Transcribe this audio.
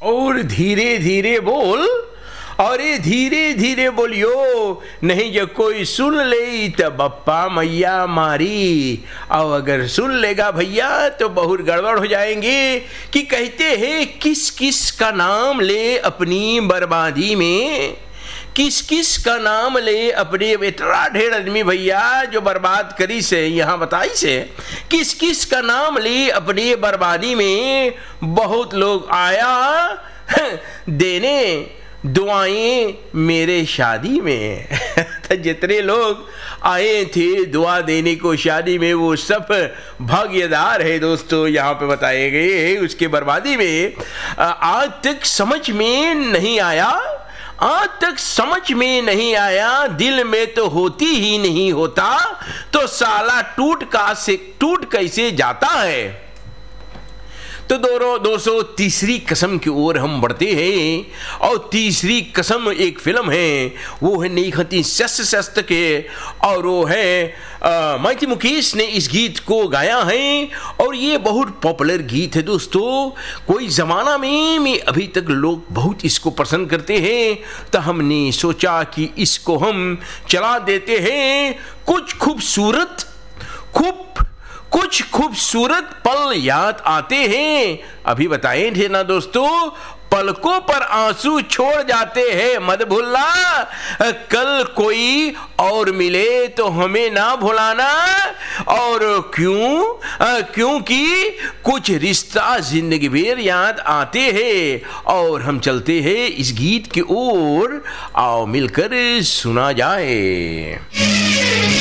और धीरे धीरे बोल, अरे धीरे धीरे बोलियो, नहीं जो कोई सुन ले तो बप्पा मैया मारी। और अगर सुन लेगा भैया तो बहुत गड़बड़ हो जाएंगे। कि कहते हैं किस किस का नाम ले अपनी बर्बादी में, किस किस का नाम ले अपने, इतना ढेर आदमी भैया जो बर्बाद करी से यहाँ बताई से, किस किस का नाम ले अपनी बर्बादी में। बहुत लोग आया देने दुआएं मेरे शादी में तो जितने लोग आए थे दुआ देने को शादी में वो सब भाग्यदार है दोस्तों, यहाँ पे बताए गए हैं उसके बर्बादी में। आज तक समझ में नहीं आया, आज तक समझ में नहीं आया, दिल में तो होती ही नहीं होता, तो साला टूट कैसे जाता है। तो दोस्तों तीसरी कसम की ओर हम बढ़ते हैं। और तीसरी कसम एक फिल्म है, वो है नहीं शस्त्र के, और वो है माइती मुकेश ने इस गीत को गाया है। और ये बहुत पॉपुलर गीत है दोस्तों, कोई ज़माना में अभी तक लोग बहुत इसको पसंद करते हैं। तो हमने सोचा कि इसको हम चला देते हैं। कुछ खूबसूरत पल याद आते हैं, अभी बताए थे ना दोस्तों, पलकों पर आंसू छोड़ जाते हैं मत भूलना, कल कोई और मिले तो हमें ना भुलाना। और क्योंकि कुछ रिश्ता जिंदगी भर याद आते हैं। और हम चलते हैं इस गीत की ओर, आओ मिलकर सुना जाए।